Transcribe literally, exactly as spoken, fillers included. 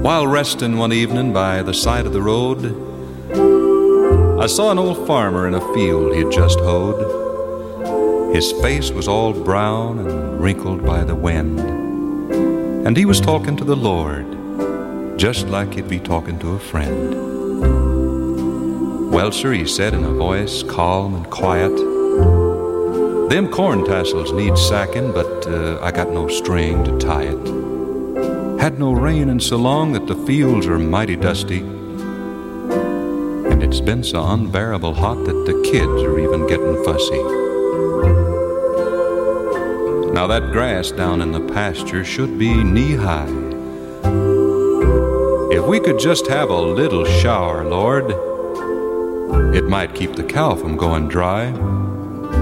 While resting one evening by the side of the road, I saw an old farmer in a field he'd just hoed. His face was all brown and wrinkled by the wind, and he was talking to the Lord, just like he'd be talking to a friend. "Well, sir," he said in a voice calm and quiet, "them corn tassels need sacking, but uh, I got no string to tie it. Had no rain in so long that the fields are mighty dusty, and it's been so unbearable hot that the kids are even getting fussy. Now that grass down in the pasture should be knee-high. If we could just have a little shower, Lord, it might keep the cow from going dry."